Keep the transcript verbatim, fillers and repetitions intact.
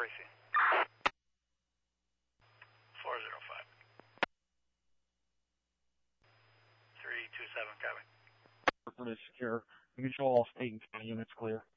Racing. four zero five. three two seven, copy. For the secure. Control all state and county units clear.